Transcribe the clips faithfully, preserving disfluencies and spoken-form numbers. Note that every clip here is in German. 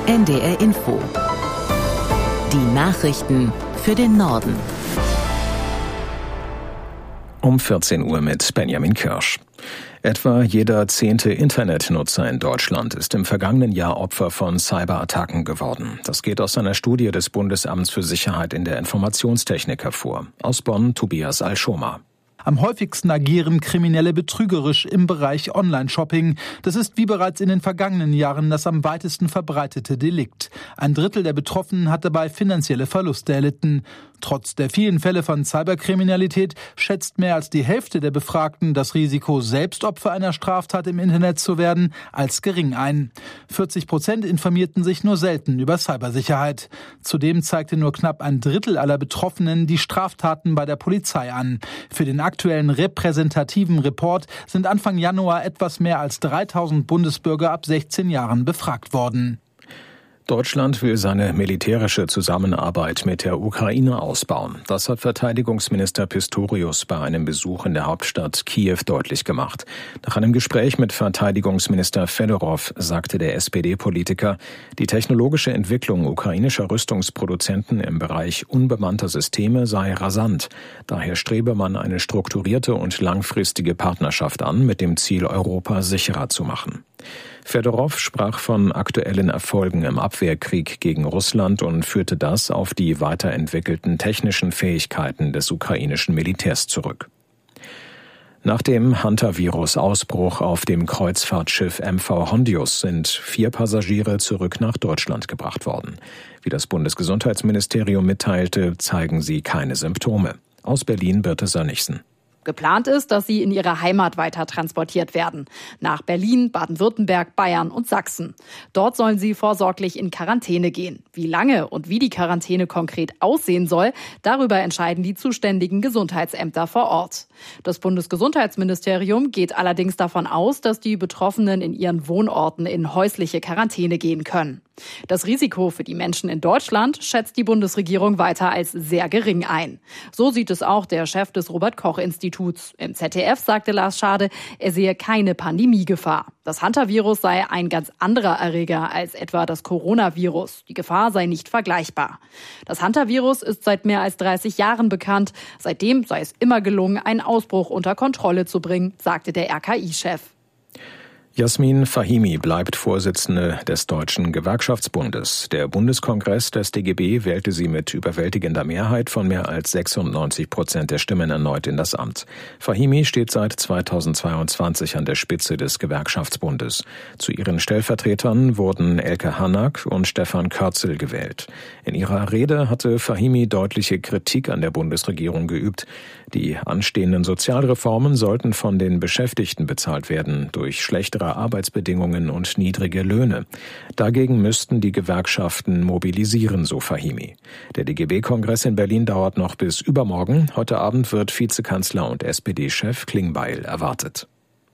N D R Info. Die Nachrichten für den Norden. Um vierzehn Uhr mit Benjamin Kirsch. Etwa jeder zehnte Internetnutzer in Deutschland ist im vergangenen Jahr Opfer von Cyberattacken geworden. Das geht aus einer Studie des Bundesamts für Sicherheit in der Informationstechnik hervor. Aus Bonn, Tobias Alschoma. Am häufigsten agieren Kriminelle betrügerisch im Bereich Online-Shopping. Das ist wie bereits in den vergangenen Jahren das am weitesten verbreitete Delikt. Ein Drittel der Betroffenen hat dabei finanzielle Verluste erlitten. Trotz der vielen Fälle von Cyberkriminalität schätzt mehr als die Hälfte der Befragten das Risiko, selbst Opfer einer Straftat im Internet zu werden, als gering ein. vierzig Prozent informierten sich nur selten über Cybersicherheit. Zudem zeigte nur knapp ein Drittel aller Betroffenen die Straftaten bei der Polizei an. Für den aktuellen repräsentativen Report sind Anfang Januar etwas mehr als dreitausend Bundesbürger ab sechzehn Jahren befragt worden. Deutschland will seine militärische Zusammenarbeit mit der Ukraine ausbauen. Das hat Verteidigungsminister Pistorius bei einem Besuch in der Hauptstadt Kiew deutlich gemacht. Nach einem Gespräch mit Verteidigungsminister Fedorow sagte der S P D-Politiker, die technologische Entwicklung ukrainischer Rüstungsproduzenten im Bereich unbemannter Systeme sei rasant. Daher strebe man eine strukturierte und langfristige Partnerschaft an, mit dem Ziel, Europa sicherer zu machen. Fedorow sprach von aktuellen Erfolgen im Abwehrkrieg gegen Russland und führte das auf die weiterentwickelten technischen Fähigkeiten des ukrainischen Militärs zurück. Nach dem Hantavirus-Ausbruch auf dem Kreuzfahrtschiff M V Hondius sind vier Passagiere zurück nach Deutschland gebracht worden. Wie das Bundesgesundheitsministerium mitteilte, zeigen sie keine Symptome. Aus Berlin Birte Sönnigsen. Geplant ist, dass sie in ihre Heimat weiter transportiert werden. Nach Berlin, Baden-Württemberg, Bayern und Sachsen. Dort sollen sie vorsorglich in Quarantäne gehen. Wie lange und wie die Quarantäne konkret aussehen soll, darüber entscheiden die zuständigen Gesundheitsämter vor Ort. Das Bundesgesundheitsministerium geht allerdings davon aus, dass die Betroffenen in ihren Wohnorten in häusliche Quarantäne gehen können. Das Risiko für die Menschen in Deutschland schätzt die Bundesregierung weiter als sehr gering ein. So sieht es auch der Chef des Robert-Koch-Instituts. Im Z D F sagte Lars Schade, er sehe keine Pandemiegefahr. Das Hantavirus sei ein ganz anderer Erreger als etwa das Coronavirus. Die Gefahr sei nicht vergleichbar. Das Hantavirus ist seit mehr als dreißig Jahren bekannt. Seitdem sei es immer gelungen, einen Ausbruch unter Kontrolle zu bringen, sagte der R K I-Chef. Jasmin Fahimi bleibt Vorsitzende des Deutschen Gewerkschaftsbundes. Der Bundeskongress des D G B wählte sie mit überwältigender Mehrheit von mehr als sechsundneunzig Prozent der Stimmen erneut in das Amt. Fahimi steht seit zweitausendzweiundzwanzig an der Spitze des Gewerkschaftsbundes. Zu ihren Stellvertretern wurden Elke Hanak und Stefan Körzel gewählt. In ihrer Rede hatte Fahimi deutliche Kritik an der Bundesregierung geübt. Die anstehenden Sozialreformen sollten von den Beschäftigten bezahlt werden durch schlechtere Arbeitsbedingungen und niedrige Löhne. Dagegen müssten die Gewerkschaften mobilisieren, so Fahimi. Der D G B-Kongress in Berlin dauert noch bis übermorgen. Heute Abend wird Vizekanzler und S P D-Chef Klingbeil erwartet.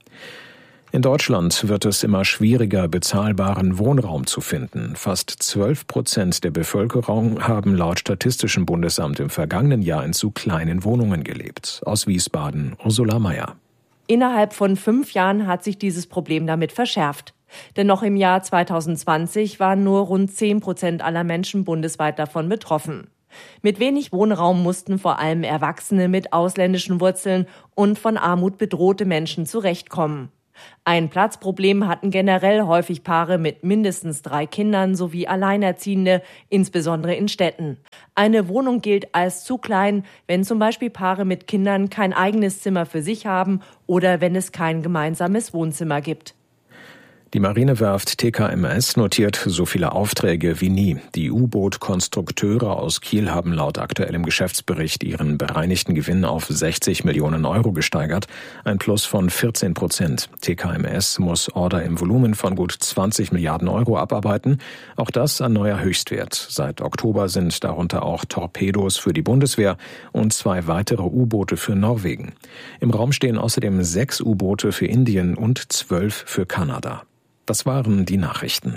In Deutschland wird es immer schwieriger, bezahlbaren Wohnraum zu finden. Fast zwölf Prozent der Bevölkerung haben laut Statistischem Bundesamt im vergangenen Jahr in zu kleinen Wohnungen gelebt. Aus Wiesbaden, Ursula Meyer. Innerhalb von fünf Jahren hat sich dieses Problem damit verschärft. Denn noch im Jahr zweitausendzwanzig waren nur rund zehn Prozent aller Menschen bundesweit davon betroffen. Mit wenig Wohnraum mussten vor allem Erwachsene mit ausländischen Wurzeln und von Armut bedrohte Menschen zurechtkommen. Ein Platzproblem hatten generell häufig Paare mit mindestens drei Kindern sowie Alleinerziehende, insbesondere in Städten. Eine Wohnung gilt als zu klein, wenn zum Beispiel Paare mit Kindern kein eigenes Zimmer für sich haben oder wenn es kein gemeinsames Wohnzimmer gibt. Die Marinewerft T K M S notiert so viele Aufträge wie nie. Die U-Boot-Konstrukteure aus Kiel haben laut aktuellem Geschäftsbericht ihren bereinigten Gewinn auf sechzig Millionen Euro gesteigert, ein Plus von vierzehn Prozent. T K M S muss Order im Volumen von gut zwanzig Milliarden Euro abarbeiten. Auch das ein neuer Höchstwert. Seit Oktober sind darunter auch Torpedos für die Bundeswehr und zwei weitere U-Boote für Norwegen. Im Raum stehen außerdem sechs U-Boote für Indien und zwölf für Kanada. Das waren die Nachrichten.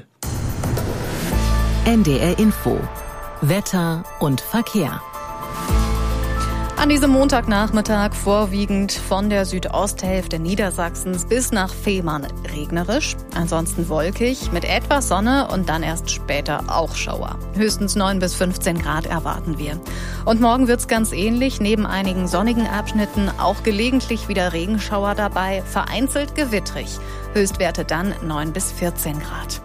N D R Info. Wetter und Verkehr. An diesem Montagnachmittag vorwiegend von der Südosthälfte Niedersachsens bis nach Fehmarn regnerisch, ansonsten wolkig, mit etwas Sonne und dann erst später auch Schauer. Höchstens neun bis fünfzehn Grad erwarten wir. Und morgen wird's ganz ähnlich, neben einigen sonnigen Abschnitten auch gelegentlich wieder Regenschauer dabei, vereinzelt gewittrig. Höchstwerte dann neun bis vierzehn Grad.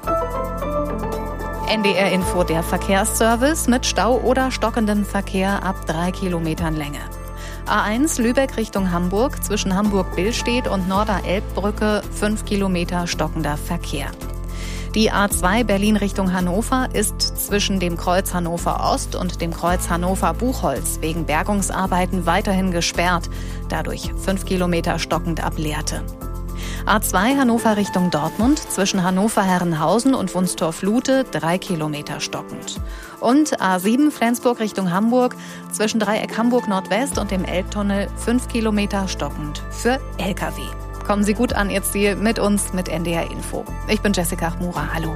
N D R Info, der Verkehrsservice mit Stau oder stockendem Verkehr ab drei Kilometern Länge. A eins Lübeck Richtung Hamburg, zwischen Hamburg-Billstedt und Norder-Elbbrücke fünf Kilometer stockender Verkehr. Die A zwei Berlin Richtung Hannover ist zwischen dem Kreuz Hannover Ost und dem Kreuz Hannover Buchholz wegen Bergungsarbeiten weiterhin gesperrt, dadurch fünf Kilometer stockend ab Lehrte. A zwei Hannover Richtung Dortmund, zwischen Hannover-Herrenhausen und Wunstorf-Lute drei Kilometer stockend. Und A sieben Flensburg Richtung Hamburg, zwischen Dreieck Hamburg Nordwest und dem Elbtunnel fünf Kilometer stockend für L K W. Kommen Sie gut an Ihr Ziel mit uns, mit N D R Info. Ich bin Jessica Chmura, hallo.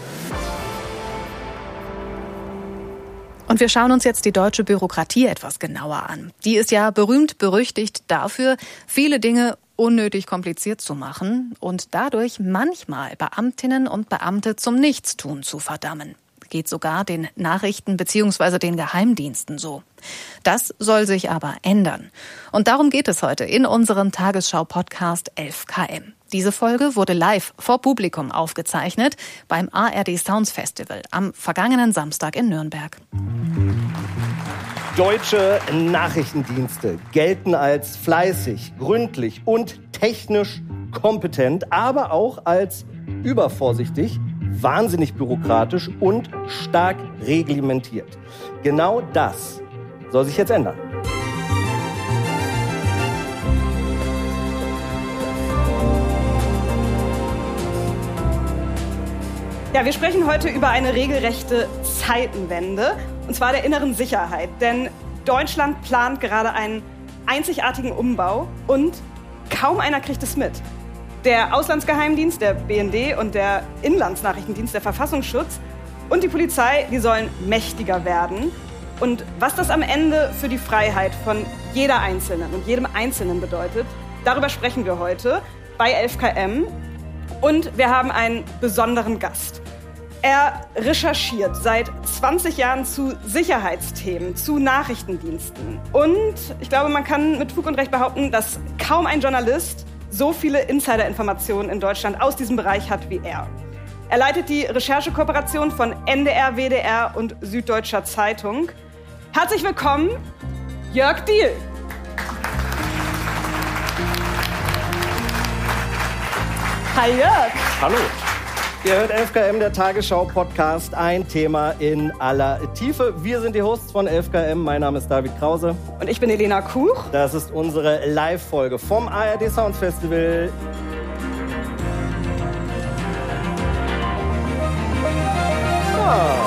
Und wir schauen uns jetzt die deutsche Bürokratie etwas genauer an. Die ist ja berühmt berüchtigt dafür, viele Dinge unnötig kompliziert zu machen und dadurch manchmal Beamtinnen und Beamte zum Nichtstun zu verdammen. Geht sogar den Nachrichten bzw. den Geheimdiensten so. Das soll sich aber ändern. Und darum geht es heute in unserem Tagesschau-Podcast elf K M. Diese Folge wurde live vor Publikum aufgezeichnet beim A R D Sounds Festival am vergangenen Samstag in Nürnberg. Deutsche Nachrichtendienste gelten als fleißig, gründlich und technisch kompetent, aber auch als übervorsichtig, wahnsinnig bürokratisch und stark reglementiert. Genau das soll sich jetzt ändern. Ja, wir sprechen heute über eine regelrechte Zeitenwende, und zwar der inneren Sicherheit. Denn Deutschland plant gerade einen einzigartigen Umbau und kaum einer kriegt es mit. Der Auslandsgeheimdienst, der B N D und der Inlandsnachrichtendienst, der Verfassungsschutz und die Polizei, die sollen mächtiger werden. Und was das am Ende für die Freiheit von jeder Einzelnen und jedem Einzelnen bedeutet, darüber sprechen wir heute bei elf K M. Und wir haben einen besonderen Gast. Er recherchiert seit zwanzig Jahren zu Sicherheitsthemen, zu Nachrichtendiensten. Und ich glaube, man kann mit Fug und Recht behaupten, dass kaum ein Journalist so viele Insiderinformationen in Deutschland aus diesem Bereich hat wie er. Er leitet die Recherchekooperation von N D R, W D R und Süddeutscher Zeitung. Herzlich willkommen, Jörg Diehl. Hi Jörg. Hallo. Ihr hört elf K M, der Tagesschau-Podcast, ein Thema in aller Tiefe. Wir sind die Hosts von elf K M. Mein Name ist David Krause. Und ich bin Elena Kuch. Das ist unsere Live-Folge vom A R D Sounds Festival. Ah.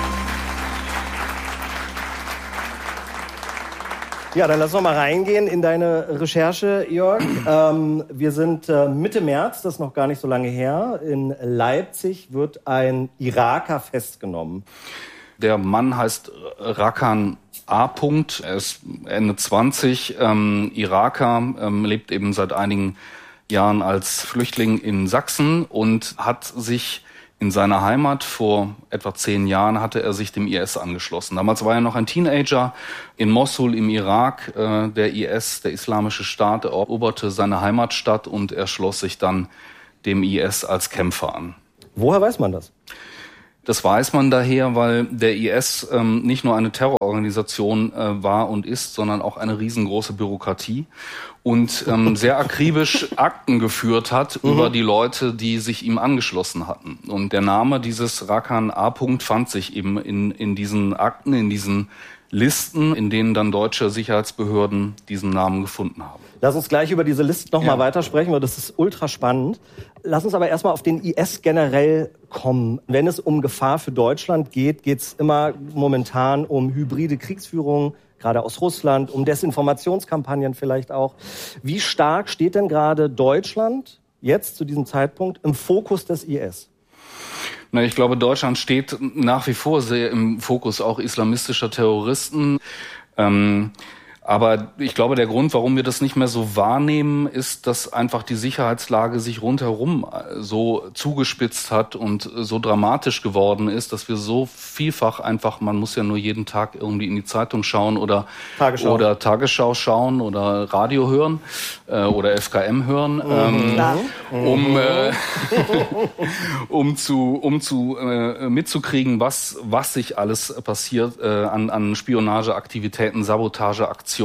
Ja, dann lass uns mal reingehen in deine Recherche, Jörg. Ähm, wir sind äh, Mitte März, das ist noch gar nicht so lange her. In Leipzig wird ein Iraker festgenommen. Der Mann heißt Rakan A. Er ist Ende zwanzig, ähm, Iraker, ähm, lebt eben seit einigen Jahren als Flüchtling in Sachsen und hat sich in seiner Heimat vor etwa zehn Jahren hatte er sich dem I S angeschlossen. Damals war er noch ein Teenager in Mossul im Irak. Äh, der I S, der Islamische Staat, eroberte seine Heimatstadt und er schloss sich dann dem I S als Kämpfer an. Woher weiß man das? Das weiß man daher, weil der I S ähm, nicht nur eine Terrororganisation äh, war und ist, sondern auch eine riesengroße Bürokratie und ähm, sehr akribisch Akten geführt hat mhm. über die Leute, die sich ihm angeschlossen hatten. Und der Name dieses Rakan A. fand sich eben in, in diesen Akten, in diesen Listen, in denen dann deutsche Sicherheitsbehörden diesen Namen gefunden haben. Lass uns gleich über diese Listen nochmal ja. weitersprechen, weil das ist ultra spannend. Lass uns aber erstmal auf den I S generell kommen. Wenn es um Gefahr für Deutschland geht, geht es immer momentan um hybride Kriegsführung, gerade aus Russland, um Desinformationskampagnen vielleicht auch. Wie stark steht denn gerade Deutschland jetzt zu diesem Zeitpunkt im Fokus des I S? Na, ich glaube, Deutschland steht nach wie vor sehr im Fokus auch islamistischer Terroristen. Ähm, Aber ich glaube, der Grund, warum wir das nicht mehr so wahrnehmen, ist, dass einfach die Sicherheitslage sich rundherum so zugespitzt hat und so dramatisch geworden ist, dass wir so vielfach einfach, man muss ja nur jeden Tag irgendwie in die Zeitung schauen oder Tagesschau, oder Tagesschau schauen oder Radio hören äh, oder F K M hören, ähm, mhm. um äh, um zu um zu äh, mitzukriegen, was was sich alles passiert äh, an an Spionageaktivitäten, Sabotageaktionen,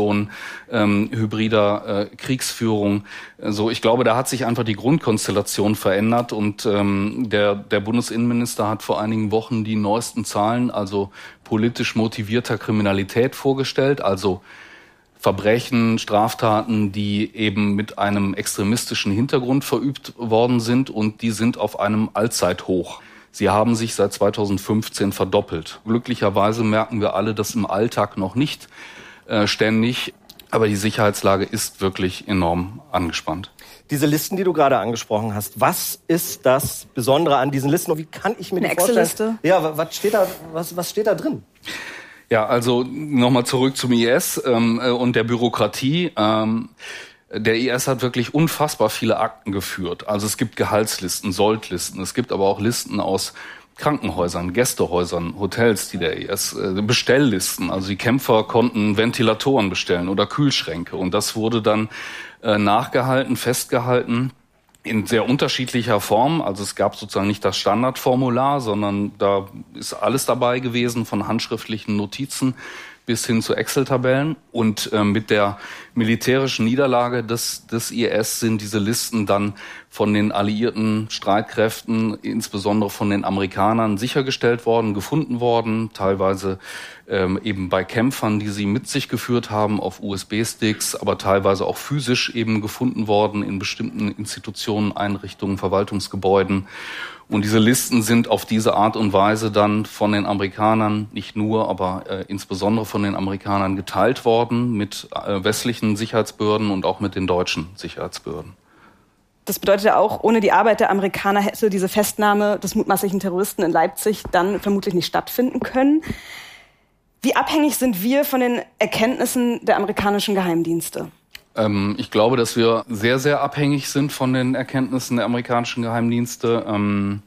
Ähm, hybrider äh, Kriegsführung. Also ich glaube, da hat sich einfach die Grundkonstellation verändert und ähm, der, der Bundesinnenminister hat vor einigen Wochen die neuesten Zahlen, also politisch motivierter Kriminalität vorgestellt, also Verbrechen, Straftaten, die eben mit einem extremistischen Hintergrund verübt worden sind und die sind auf einem Allzeithoch. Sie haben sich seit zweitausendfünfzehn verdoppelt. Glücklicherweise merken wir alle das im Alltag noch nicht ständig, aber die Sicherheitslage ist wirklich enorm angespannt. Diese Listen, die du gerade angesprochen hast, was ist das Besondere an diesen Listen und wie kann ich mir Eine die vorstellen? Excel-Liste? Ja, was steht da, was, was steht da drin? Ja, also nochmal zurück zum I S ähm, und der Bürokratie. Ähm, der I S hat wirklich unfassbar viele Akten geführt. Also es gibt Gehaltslisten, Soldlisten, es gibt aber auch Listen aus Krankenhäusern, Gästehäusern, Hotels, die der I S, äh, Bestelllisten. Also die Kämpfer konnten Ventilatoren bestellen oder Kühlschränke. Und das wurde dann äh, nachgehalten, festgehalten in sehr unterschiedlicher Form. Also es gab sozusagen nicht das Standardformular, sondern da ist alles dabei gewesen, von handschriftlichen Notizen bis hin zu Excel-Tabellen. Und äh, mit der militärischen Niederlage des, des I S sind diese Listen dann von den alliierten Streitkräften, insbesondere von den Amerikanern, sichergestellt worden, gefunden worden, teilweise ähm, eben bei Kämpfern, die sie mit sich geführt haben, auf U S B-Sticks, aber teilweise auch physisch eben gefunden worden in bestimmten Institutionen, Einrichtungen, Verwaltungsgebäuden. Und diese Listen sind auf diese Art und Weise dann von den Amerikanern, nicht nur, aber äh, insbesondere von den Amerikanern geteilt worden mit äh, westlichen Sicherheitsbehörden und auch mit den deutschen Sicherheitsbehörden. Das bedeutet ja auch, ohne die Arbeit der Amerikaner hätte diese Festnahme des mutmaßlichen Terroristen in Leipzig dann vermutlich nicht stattfinden können. Wie abhängig sind wir von den Erkenntnissen der amerikanischen Geheimdienste? Ähm, ich glaube, dass wir sehr, sehr abhängig sind von den Erkenntnissen der amerikanischen Geheimdienste. Ähm,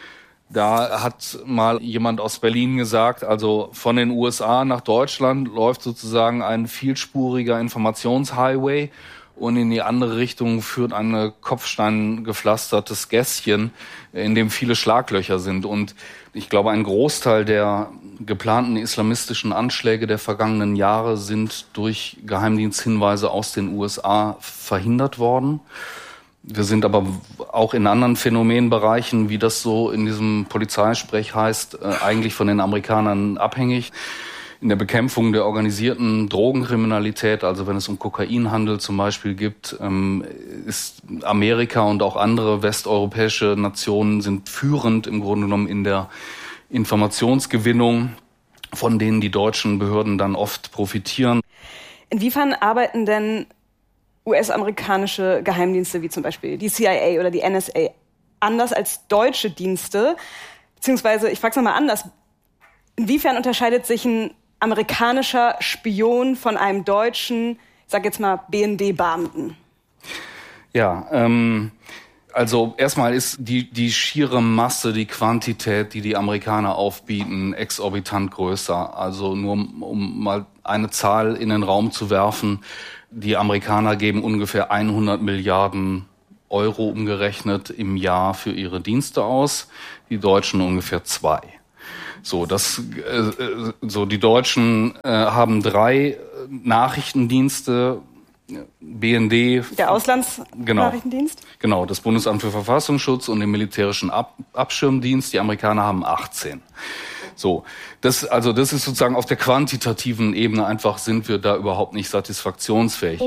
da hat mal jemand aus Berlin gesagt, also von den U S A nach Deutschland läuft sozusagen ein vielspuriger Informationshighway. Und in die andere Richtung führt ein kopfsteingepflastertes Gässchen, in dem viele Schlaglöcher sind. Und ich glaube, ein Großteil der geplanten islamistischen Anschläge der vergangenen Jahre sind durch Geheimdiensthinweise aus den U S A verhindert worden. Wir sind aber auch in anderen Phänomenbereichen, wie das so in diesem Polizeisprech heißt, eigentlich von den Amerikanern abhängig. In der Bekämpfung der organisierten Drogenkriminalität, also wenn es um Kokainhandel zum Beispiel gibt, ist Amerika und auch andere westeuropäische Nationen sind führend im Grunde genommen in der Informationsgewinnung, von denen die deutschen Behörden dann oft profitieren. Inwiefern arbeiten denn U S-amerikanische Geheimdienste wie zum Beispiel die C I A oder die N S A anders als deutsche Dienste? Beziehungsweise, ich frage es nochmal anders, inwiefern unterscheidet sich ein amerikanischer Spion von einem deutschen, ich sag jetzt mal, B N D-Beamten? Ja, ähm, also erstmal ist die, die schiere Masse, die Quantität, die die Amerikaner aufbieten, exorbitant größer. Also nur um mal eine Zahl in den Raum zu werfen, die Amerikaner geben ungefähr hundert Milliarden Euro umgerechnet im Jahr für ihre Dienste aus, die Deutschen ungefähr zwei. So, das, äh, so die Deutschen äh, haben drei Nachrichtendienste, B N D. Der Auslandsnachrichtendienst? Genau, genau, das Bundesamt für Verfassungsschutz und den militärischen Ab- Abschirmdienst. Die Amerikaner haben achtzehn. So, das, also das ist sozusagen auf der quantitativen Ebene einfach, sind wir da überhaupt nicht satisfaktionsfähig.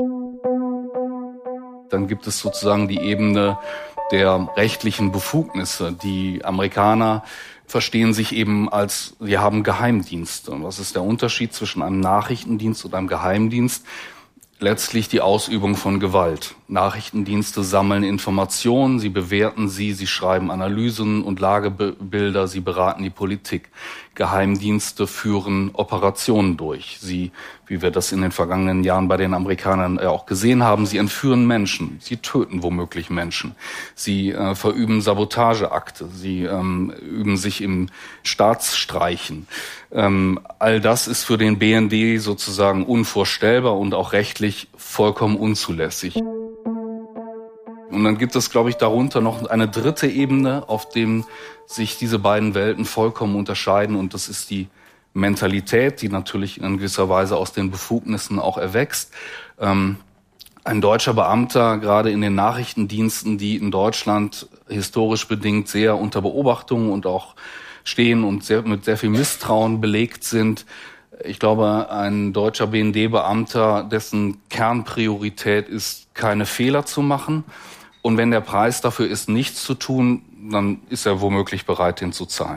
Dann gibt es sozusagen die Ebene der rechtlichen Befugnisse. Die Amerikaner verstehen sich eben als, wir haben Geheimdienste. Und was ist der Unterschied zwischen einem Nachrichtendienst und einem Geheimdienst? Letztlich die Ausübung von Gewalt. Nachrichtendienste sammeln Informationen, sie bewerten sie, sie schreiben Analysen und Lagebilder, sie beraten die Politik. Geheimdienste führen Operationen durch. Sie, wie wir das in den vergangenen Jahren bei den Amerikanern auch gesehen haben, sie entführen Menschen, sie töten womöglich Menschen, sie äh, verüben Sabotageakte, sie ähm, üben sich im Staatsstreichen. Ähm, all das ist für den B N D sozusagen unvorstellbar und auch rechtlich vollkommen unzulässig. Und dann gibt es, glaube ich, darunter noch eine dritte Ebene, auf dem sich diese beiden Welten vollkommen unterscheiden. Und das ist die Mentalität, die natürlich in gewisser Weise aus den Befugnissen auch erwächst. Ähm, ein deutscher Beamter, gerade in den Nachrichtendiensten, die in Deutschland historisch bedingt sehr unter Beobachtung und auch stehen und sehr, mit sehr viel Misstrauen belegt sind. Ich glaube, ein deutscher B N D-Beamter, dessen Kernpriorität ist, keine Fehler zu machen. Und wenn der Preis dafür ist, nichts zu tun, dann ist er womöglich bereit, den zu zahlen.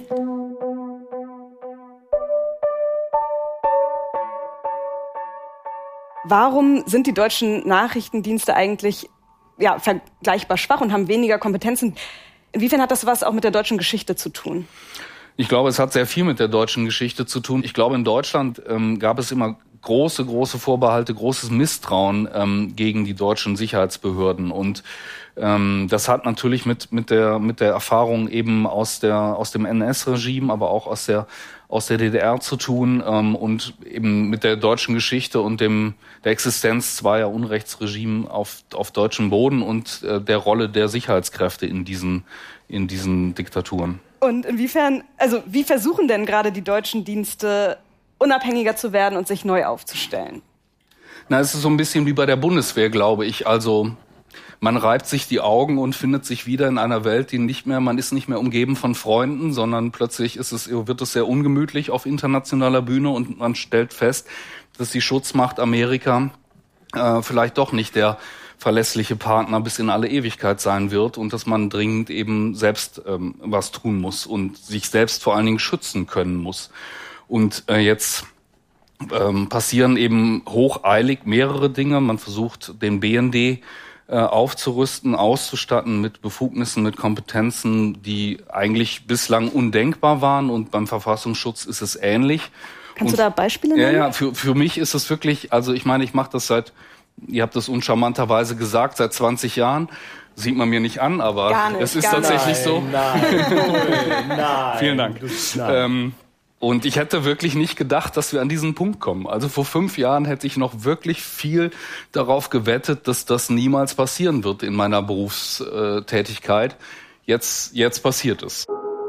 Warum sind die deutschen Nachrichtendienste eigentlich ja, vergleichbar schwach und haben weniger Kompetenzen? Inwiefern hat das was auch mit der deutschen Geschichte zu tun? Ich glaube, es hat sehr viel mit der deutschen Geschichte zu tun. Ich glaube, in Deutschland ähm, gab es immer große, große Vorbehalte, großes Misstrauen ähm, gegen die deutschen Sicherheitsbehörden. Und ähm, das hat natürlich mit mit der mit der Erfahrung eben aus der aus dem N S-Regime, aber auch aus der aus der D D R zu tun ähm, und eben mit der deutschen Geschichte und dem der Existenz zweier Unrechtsregime auf auf deutschem Boden und äh, der Rolle der Sicherheitskräfte in diesen in diesen Diktaturen. Und inwiefern, also wie versuchen denn gerade die deutschen Dienste unabhängiger zu werden und sich neu aufzustellen? Na, es ist so ein bisschen wie bei der Bundeswehr, glaube ich. Also man reibt sich die Augen und findet sich wieder in einer Welt, die nicht mehr, man ist nicht mehr umgeben von Freunden, sondern plötzlich ist es, wird es sehr ungemütlich auf internationaler Bühne und man stellt fest, dass die Schutzmacht Amerika äh, vielleicht doch nicht der verlässliche Partner bis in alle Ewigkeit sein wird und dass man dringend eben selbst ähm, was tun muss und sich selbst vor allen Dingen schützen können muss. Und äh, jetzt ähm, passieren eben hocheilig mehrere Dinge. Man versucht, den B N D äh, aufzurüsten, auszustatten mit Befugnissen, mit Kompetenzen, die eigentlich bislang undenkbar waren. Und beim Verfassungsschutz ist es ähnlich. Kannst und, du da Beispiele nennen? Ja, ja. Für, für mich ist es wirklich, also ich meine, ich mache das seit, ihr habt das uncharmanterweise gesagt, seit zwanzig Jahren. Sieht man mir nicht an, aber gar nicht, es ist gar tatsächlich nein, so. Nein, nein. Vielen Dank. Ähm, und ich hätte wirklich nicht gedacht, dass wir an diesen Punkt kommen. Also vor fünf Jahren hätte ich noch wirklich viel darauf gewettet, dass das niemals passieren wird in meiner Berufstätigkeit. Jetzt, jetzt passiert es.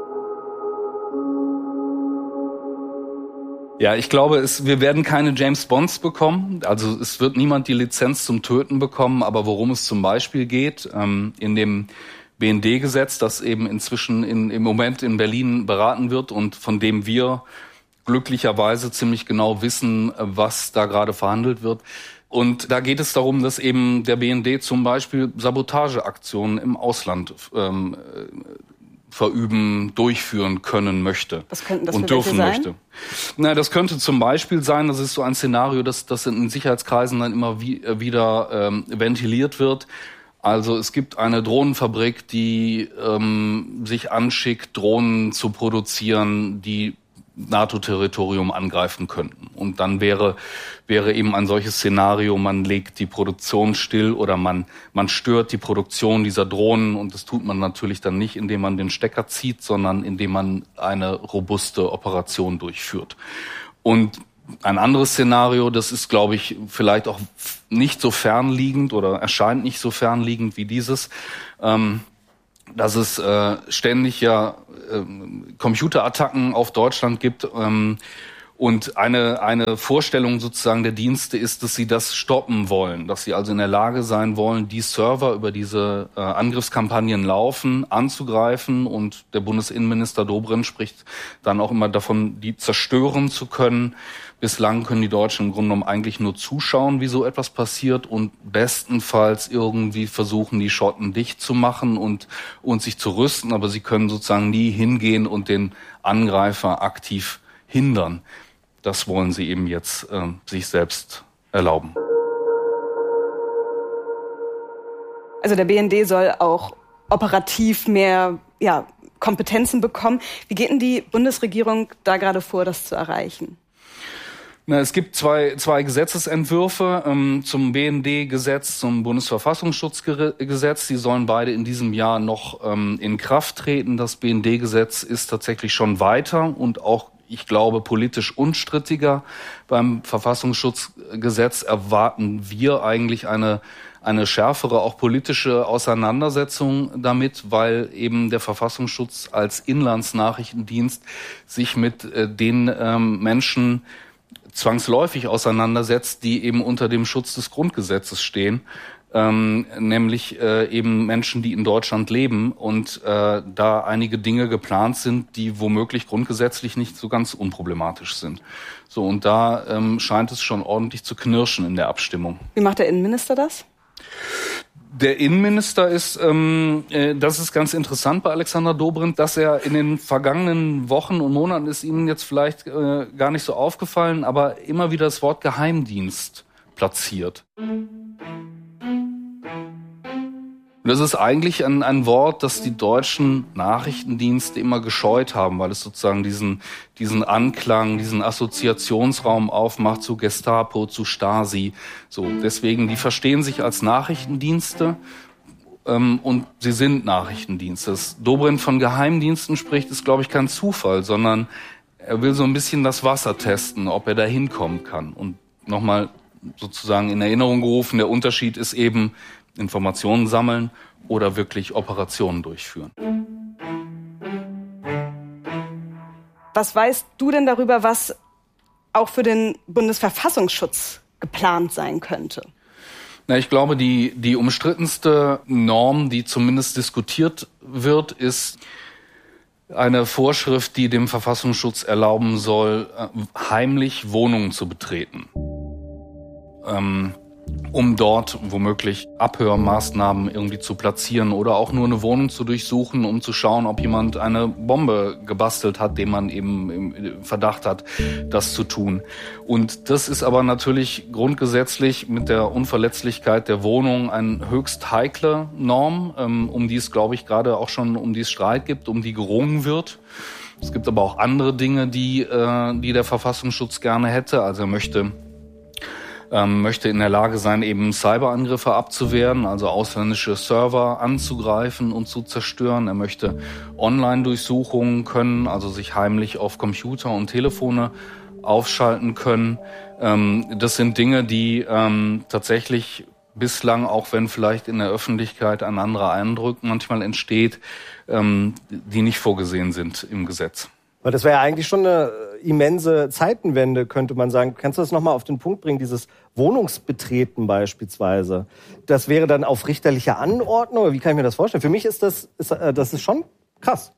Ja, ich glaube, es, wir werden keine James Bonds bekommen. Also es wird niemand die Lizenz zum Töten bekommen. Aber worum es zum Beispiel geht, ähm, in dem B N D-Gesetz, das eben inzwischen in, im Moment in Berlin beraten wird und von dem wir glücklicherweise ziemlich genau wissen, was da gerade verhandelt wird. Und da geht es darum, dass eben der B N D zum Beispiel Sabotageaktionen im Ausland ähm, verüben, durchführen können möchte. Was könnten das und für dürfen welche möchte. Na, das könnte zum Beispiel sein, das ist so ein Szenario, das, das in Sicherheitskreisen dann immer wie, wieder ähm, ventiliert wird. Also es gibt eine Drohnenfabrik, die ähm, sich anschickt, Drohnen zu produzieren, die NATO-Territorium angreifen könnten. Und dann wäre wäre eben ein solches Szenario, man legt die Produktion still oder man man stört die Produktion dieser Drohnen. Und das tut man natürlich dann nicht, indem man den Stecker zieht, sondern indem man eine robuste Operation durchführt. Und ein anderes Szenario, das ist, glaube ich, vielleicht auch nicht so fernliegend oder erscheint nicht so fernliegend wie dieses, ähm, dass es äh, ständig ja äh, Computerattacken auf Deutschland gibt. Ähm, und eine eine Vorstellung sozusagen der Dienste ist, dass sie das stoppen wollen, dass sie also in der Lage sein wollen, die Server über diese äh, Angriffskampagnen laufen, anzugreifen. Und der Bundesinnenminister Dobrindt spricht dann auch immer davon, die zerstören zu können. Bislang können die Deutschen im Grunde genommen eigentlich nur zuschauen, wie so etwas passiert und bestenfalls irgendwie versuchen, die Schotten dicht zu machen und, und sich zu rüsten. Aber sie können sozusagen nie hingehen und den Angreifer aktiv hindern. Das wollen sie eben jetzt äh, sich selbst erlauben. Also der B N D soll auch operativ mehr ja, Kompetenzen bekommen. Wie geht denn die Bundesregierung da gerade vor, das zu erreichen? Na, es gibt zwei, zwei Gesetzesentwürfe ähm, zum B N D-Gesetz, zum Bundesverfassungsschutzgesetz. Die sollen beide in diesem Jahr noch ähm, in Kraft treten. Das B N D-Gesetz ist tatsächlich schon weiter und auch, ich glaube, politisch unstrittiger. Beim Verfassungsschutzgesetz erwarten wir eigentlich eine eine schärfere, auch politische Auseinandersetzung damit, weil eben der Verfassungsschutz als Inlandsnachrichtendienst sich mit äh, den ähm, Menschen zwangsläufig auseinandersetzt, die eben unter dem Schutz des Grundgesetzes stehen, ähm, nämlich äh, eben Menschen, die in Deutschland leben und äh, da einige Dinge geplant sind, die womöglich grundgesetzlich nicht so ganz unproblematisch sind. So, und da ähm, scheint es schon ordentlich zu knirschen in der Abstimmung. Wie macht der Innenminister das? Der Innenminister ist, ähm, äh, das ist ganz interessant bei Alexander Dobrindt, dass er in den vergangenen Wochen und Monaten, ist Ihnen jetzt vielleicht äh, gar nicht so aufgefallen, aber immer wieder das Wort Geheimdienst platziert. Das ist eigentlich ein, ein Wort, das die deutschen Nachrichtendienste immer gescheut haben, weil es sozusagen diesen, diesen Anklang, diesen Assoziationsraum aufmacht zu Gestapo, zu Stasi. So, deswegen, die verstehen sich als Nachrichtendienste ähm, und sie sind Nachrichtendienste. Dass Dobrindt von Geheimdiensten spricht, ist, glaube ich, kein Zufall, sondern er will so ein bisschen das Wasser testen, ob er da hinkommen kann. Und nochmal sozusagen in Erinnerung gerufen, der Unterschied ist eben, Informationen sammeln oder wirklich Operationen durchführen. Was weißt du denn darüber, was auch für den Bundesverfassungsschutz geplant sein könnte? Na, ich glaube, die, die umstrittenste Norm, die zumindest diskutiert wird, ist eine Vorschrift, die dem Verfassungsschutz erlauben soll, heimlich Wohnungen zu betreten. Ähm, um dort womöglich Abhörmaßnahmen irgendwie zu platzieren oder auch nur eine Wohnung zu durchsuchen, um zu schauen, ob jemand eine Bombe gebastelt hat, den man eben im Verdacht hat, das zu tun. Und das ist aber natürlich grundgesetzlich mit der Unverletzlichkeit der Wohnung eine höchst heikle Norm, um die es, glaube ich, gerade auch schon um die es Streit gibt, um die gerungen wird. Es gibt aber auch andere Dinge, die, die der Verfassungsschutz gerne hätte. Also er möchte Ähm, möchte in der Lage sein, eben Cyberangriffe abzuwehren, also ausländische Server anzugreifen und zu zerstören. Er möchte Online-Durchsuchungen können, also sich heimlich auf Computer und Telefone aufschalten können. Ähm, das sind Dinge, die ähm, tatsächlich bislang, auch wenn vielleicht in der Öffentlichkeit ein anderer Eindruck manchmal entsteht, ähm, die nicht vorgesehen sind im Gesetz. Aber das wäre ja eigentlich schon eine immense Zeitenwende, könnte man sagen. Kannst du das nochmal auf den Punkt bringen, dieses Wohnungsbetreten beispielsweise? Das wäre dann auf richterliche Anordnung? Wie kann ich mir das vorstellen? Für mich ist das, ist, das ist schon krass.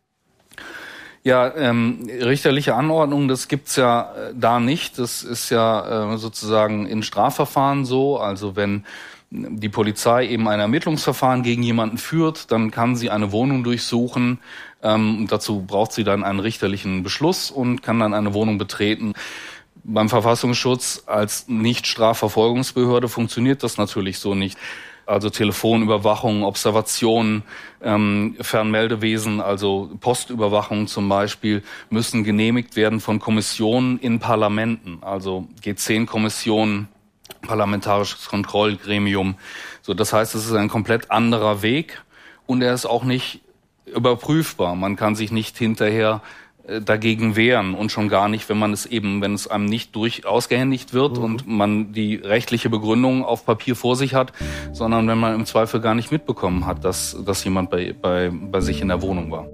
Ja, ähm, richterliche Anordnung, das gibt's ja äh, da nicht. Das ist ja äh, sozusagen in Strafverfahren so. Also wenn die Polizei eben ein Ermittlungsverfahren gegen jemanden führt, dann kann sie eine Wohnung durchsuchen. Ähm, dazu braucht sie dann einen richterlichen Beschluss und kann dann eine Wohnung betreten. Beim Verfassungsschutz als Nicht-Strafverfolgungsbehörde funktioniert das natürlich so nicht. Also Telefonüberwachung, Observation, ähm, Fernmeldewesen, also Postüberwachung zum Beispiel, müssen genehmigt werden von Kommissionen in Parlamenten, also G zehn Kommissionen, Parlamentarisches Kontrollgremium. So, das heißt, es ist ein komplett anderer Weg und er ist auch nicht überprüfbar. Man kann sich nicht hinterher äh, dagegen wehren und schon gar nicht, wenn man es eben, wenn es einem nicht durch ausgehändigt wird mhm. und man die rechtliche Begründung auf Papier vor sich hat, sondern wenn man im Zweifel gar nicht mitbekommen hat, dass, dass jemand bei, bei, bei sich in der Wohnung war.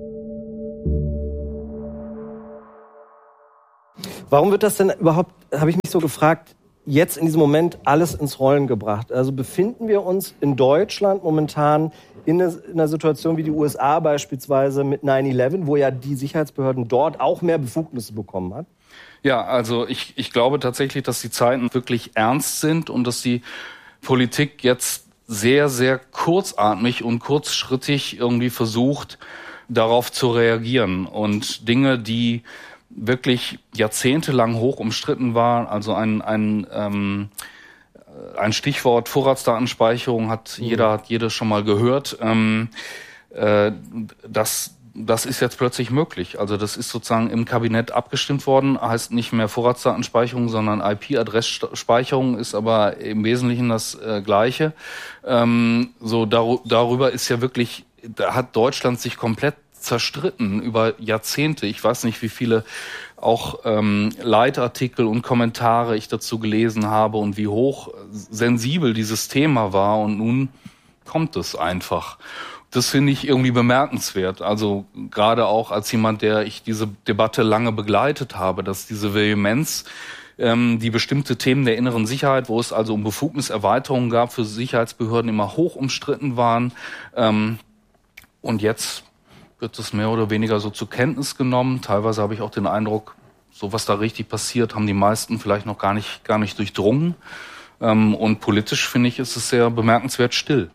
Warum wird das denn überhaupt, habe ich mich so gefragt, jetzt in diesem Moment alles ins Rollen gebracht? Also befinden wir uns in Deutschland momentan in einer Situation wie die U S A beispielsweise mit nine eleven, wo ja die Sicherheitsbehörden dort auch mehr Befugnisse bekommen hat? Ja, also ich, ich glaube tatsächlich, dass die Zeiten wirklich ernst sind und dass die Politik jetzt sehr, sehr kurzatmig und kurzschrittig irgendwie versucht, darauf zu reagieren. Und Dinge, die wirklich jahrzehntelang hoch umstritten waren, also ein, ein ähm, ein Stichwort Vorratsdatenspeicherung hat mhm. jeder, hat jeder schon mal gehört. Ähm, äh, das Das ist jetzt plötzlich möglich. Also das ist sozusagen im Kabinett abgestimmt worden, heißt nicht mehr Vorratsdatenspeicherung, sondern I P-Adressspeicherung, ist aber im Wesentlichen das äh, Gleiche. Ähm, so dar- darüber ist ja wirklich, da hat Deutschland sich komplett zerstritten über Jahrzehnte. Ich weiß nicht, wie viele auch ähm, Leitartikel und Kommentare ich dazu gelesen habe und wie hoch sensibel dieses Thema war. Und nun kommt es einfach. Das finde ich irgendwie bemerkenswert. Also gerade auch als jemand, der ich diese Debatte lange begleitet habe, dass diese Vehemenz, ähm, die bestimmte Themen der inneren Sicherheit, wo es also um Befugniserweiterungen gab für Sicherheitsbehörden, immer hoch umstritten waren. Ähm, und jetzt wird es mehr oder weniger so zur Kenntnis genommen. Teilweise habe ich auch den Eindruck, so was da richtig passiert, haben die meisten vielleicht noch gar nicht, gar nicht durchdrungen. Ähm, und politisch, finde ich, ist es sehr bemerkenswert still.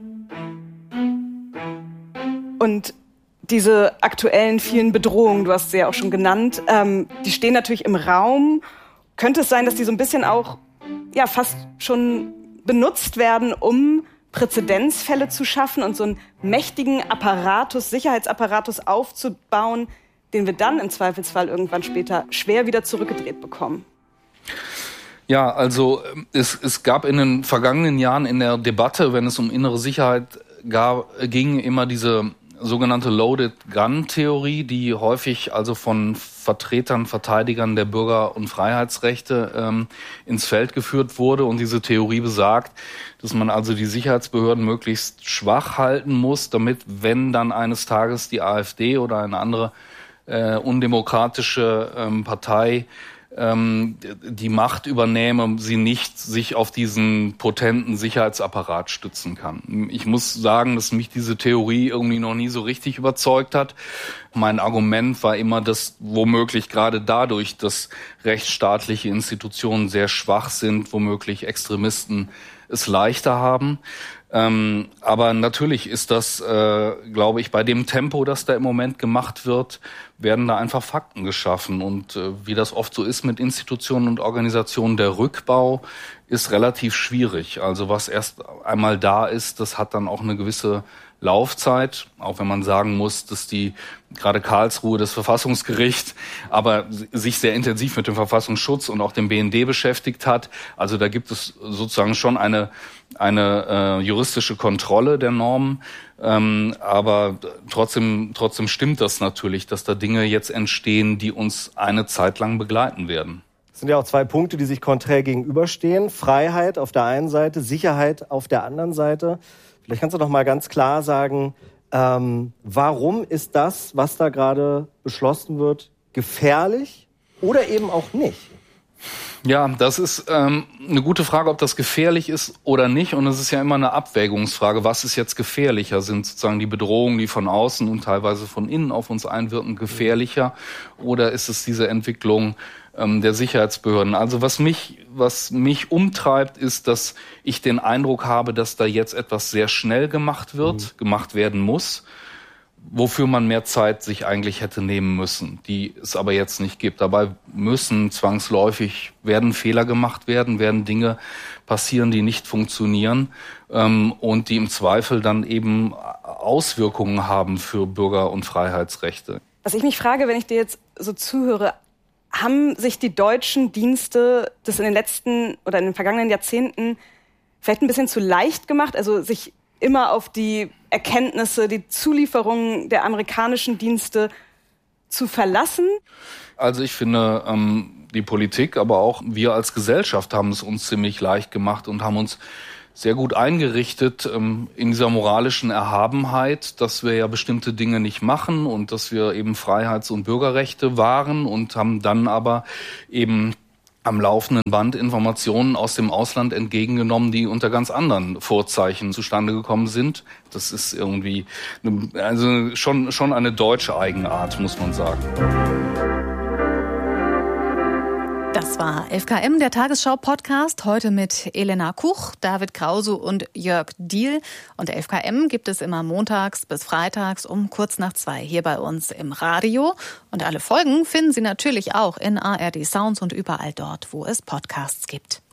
Und diese aktuellen vielen Bedrohungen, du hast sie ja auch schon genannt, ähm, die stehen natürlich im Raum. Könnte es sein, dass die so ein bisschen auch ja fast schon benutzt werden, um Präzedenzfälle zu schaffen und so einen mächtigen Apparatus, Sicherheitsapparatus aufzubauen, den wir dann im Zweifelsfall irgendwann später schwer wieder zurückgedreht bekommen? Ja, also es, es gab in den vergangenen Jahren in der Debatte, wenn es um innere Sicherheit gab, ging, immer diese sogenannte Loaded-Gun-Theorie, die häufig also von Vertretern, Verteidigern der Bürger- und Freiheitsrechte ähm, ins Feld geführt wurde. Und diese Theorie besagt, dass man also die Sicherheitsbehörden möglichst schwach halten muss, damit, wenn dann eines Tages die AfD oder eine andere äh, undemokratische ähm, Partei die Macht übernehme, sie nicht sich auf diesen potenten Sicherheitsapparat stützen kann. Ich muss sagen, dass mich diese Theorie irgendwie noch nie so richtig überzeugt hat. Mein Argument war immer, dass womöglich gerade dadurch, dass rechtsstaatliche Institutionen sehr schwach sind, womöglich Extremisten es leichter haben. Ähm, aber natürlich ist das, äh, glaube ich, bei dem Tempo, das da im Moment gemacht wird, werden da einfach Fakten geschaffen. Und äh, wie das oft so ist mit Institutionen und Organisationen, der Rückbau ist relativ schwierig. Also was erst einmal da ist, das hat dann auch eine gewisse Laufzeit, auch wenn man sagen muss, dass die gerade Karlsruhe, das Verfassungsgericht, aber sich sehr intensiv mit dem Verfassungsschutz und auch dem B N D beschäftigt hat. Also da gibt es sozusagen schon eine eine äh, juristische Kontrolle der Normen, ähm, aber trotzdem trotzdem stimmt das natürlich, dass da Dinge jetzt entstehen, die uns eine Zeit lang begleiten werden. Es sind ja auch zwei Punkte, die sich konträr gegenüberstehen. Freiheit auf der einen Seite, Sicherheit auf der anderen Seite. Vielleicht kannst du doch mal ganz klar sagen, ähm, warum ist das, was da gerade beschlossen wird, gefährlich oder eben auch nicht? Ja, das ist ähm, eine gute Frage, ob das gefährlich ist oder nicht. Und es ist ja immer eine Abwägungsfrage. Was ist jetzt gefährlicher? Sind sozusagen die Bedrohungen, die von außen und teilweise von innen auf uns einwirken, gefährlicher? Oder ist es diese Entwicklung ähm, der Sicherheitsbehörden? Also was mich, was mich umtreibt, ist, dass ich den Eindruck habe, dass da jetzt etwas sehr schnell gemacht wird, mhm. gemacht werden muss, wofür man mehr Zeit sich eigentlich hätte nehmen müssen, die es aber jetzt nicht gibt. Dabei müssen zwangsläufig, werden Fehler gemacht werden, werden Dinge passieren, die nicht funktionieren ähm, und die im Zweifel dann eben Auswirkungen haben für Bürger- und Freiheitsrechte. Was ich mich frage, wenn ich dir jetzt so zuhöre, haben sich die deutschen Dienste das in den letzten oder in den vergangenen Jahrzehnten vielleicht ein bisschen zu leicht gemacht, also sich immer auf die Erkenntnisse, die Zulieferungen der amerikanischen Dienste zu verlassen? Also ich finde, ähm, die Politik, aber auch wir als Gesellschaft haben es uns ziemlich leicht gemacht und haben uns sehr gut eingerichtet ähm, in dieser moralischen Erhabenheit, dass wir ja bestimmte Dinge nicht machen und dass wir eben Freiheits- und Bürgerrechte wahren und haben dann aber eben am laufenden Band Informationen aus dem Ausland entgegengenommen, die unter ganz anderen Vorzeichen zustande gekommen sind. Das ist irgendwie eine, also schon schon eine deutsche Eigenart, muss man sagen. Das war elf K M, der Tagesschau-Podcast, heute mit Elena Kuch, David Krause und Jörg Diehl. Und elf K M gibt es immer montags bis freitags um kurz nach zwei hier bei uns im Radio. Und alle Folgen finden Sie natürlich auch in A R D Sounds und überall dort, wo es Podcasts gibt.